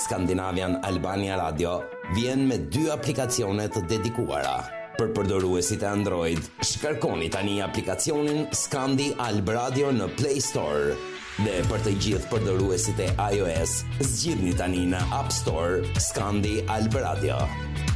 Scandinavian Albania Radio vjen me 2 aplikacione të dedikuara. Për përdoruesit e Android, shkarkoni tani aplikacionin Scandi Alb Radio në Play Store. Dhe për të gjithë përdoruesit e iOS, zgjidhni tani në App Store Scandi Alb Radio.